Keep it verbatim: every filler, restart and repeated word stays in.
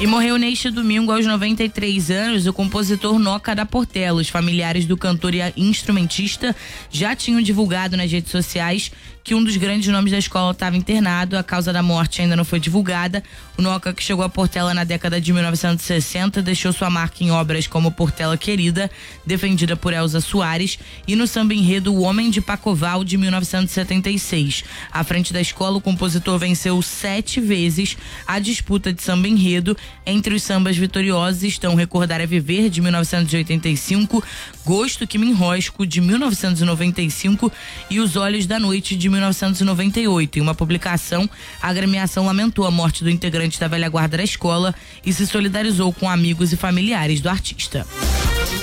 E morreu neste domingo aos noventa e três anos o compositor Noca da Portela. Os familiares do cantor e instrumentista já tinham divulgado nas redes sociais que um dos grandes nomes da escola estava internado. A causa da morte ainda não foi divulgada. O Noca, que chegou a Portela na década de mil novecentos e sessenta, deixou sua marca em obras como Portela Querida, defendida por Elza Soares, e no samba enredo O Homem de Pacoval, de mil novecentos e setenta e seis. À frente da escola, o compositor venceu sete vezes a disputa de samba enredo. Entre os sambas vitoriosos estão Recordar é Viver, de mil novecentos e oitenta e cinco, Gosto que me enrosco, de mil novecentos e noventa e cinco, e Os Olhos da Noite, de mil novecentos e noventa e oito. Em uma publicação, a agremiação lamentou a morte do integrante da velha guarda da escola e se solidarizou com amigos e familiares do artista.